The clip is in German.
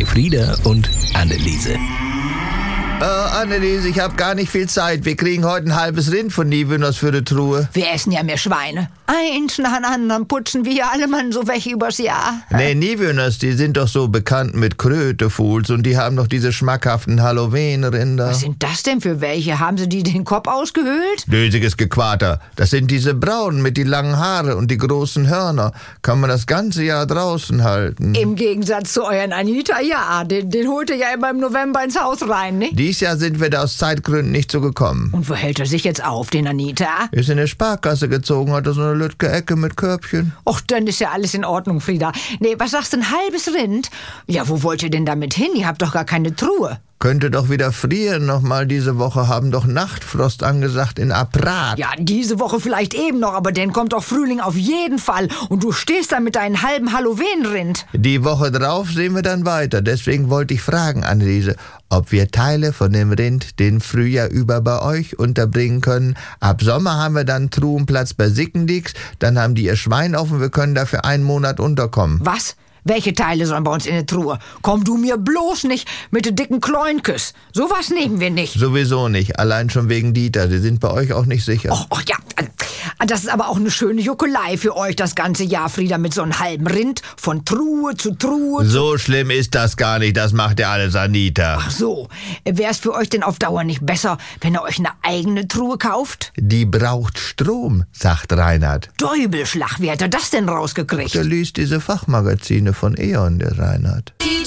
Elfriede und Anneliese. Anneliese, ich habe gar nicht viel Zeit. Wir kriegen heute ein halbes Rind von Niewöhners für die Truhe. Wir essen ja mehr Schweine. Eins nach dem anderen putzen wir ja alle Mann so weg übers Jahr. Nee, Niewöhners, die sind doch so bekannt mit Krötefuhls und die haben doch diese schmackhaften Halloween-Rinder. Was sind das denn für welche? Haben sie die den Kopf ausgehöhlt? Dösiges Gequater. Das sind diese braunen mit die langen Haare und die großen Hörner. Kann man das ganze Jahr draußen halten. Im Gegensatz zu euren Anita, ja. Den holt ihr ja immer im November ins Haus rein, ne? Dies Jahr sind wir da aus Zeitgründen nicht so gekommen. Und wo hält er sich jetzt auf, den Anita? Ist in der Sparkasse gezogen, hat er so eine lütke Ecke mit Körbchen. Och, dann ist ja alles in Ordnung, Frieda. Nee, was sagst du, ein halbes Rind? Ja, wo wollt ihr denn damit hin? Ihr habt doch gar keine Truhe. Könnte doch wieder frieren nochmal diese Woche, haben doch Nachtfrost angesagt in Aprat. Ja, diese Woche vielleicht eben noch, aber dann kommt doch Frühling auf jeden Fall. Und du stehst da mit deinem halben Halloween-Rind. Die Woche drauf sehen wir dann weiter. Deswegen wollte ich fragen, Anneliese, ob wir Teile von dem Rind den Frühjahr über bei euch unterbringen können. Ab Sommer haben wir dann Truhenplatz bei Sickendix, dann haben die ihr Schwein auf und wir können da für einen Monat unterkommen. Was? Welche Teile sollen bei uns in der Truhe? Komm du mir bloß nicht mit den dicken Kloinkes. Sowas nehmen wir nicht. Sowieso nicht, allein schon wegen Dieter. Die sind bei euch auch nicht sicher. Och ja, das ist aber auch eine schöne Juckelei für euch das ganze Jahr, Frieda, mit so einem halben Rind von Truhe zu Truhe. So schlimm ist das gar nicht, das macht ja alles Anita. Ach so, wär's für euch denn auf Dauer nicht besser, wenn ihr euch eine eigene Truhe kauft? Die braucht Strom, sagt Reinhard. Däubelschlag, wie hat er das denn rausgekriegt? Der liest diese Fachmagazine von E.ON, der Reinhard.